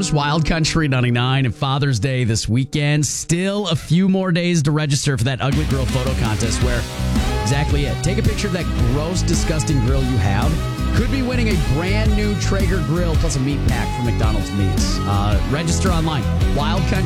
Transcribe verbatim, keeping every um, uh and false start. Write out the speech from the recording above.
Rams, Wild Country ninety-nine, and Father's Day this weekend. Still a few more days to register for that Ugly Grill photo contest where exactly it. Take a picture of that gross, disgusting grill you have. Could be winning a brand new Traeger grill plus a meat pack from McDonald's Meats. Uh, register online. Wild Country.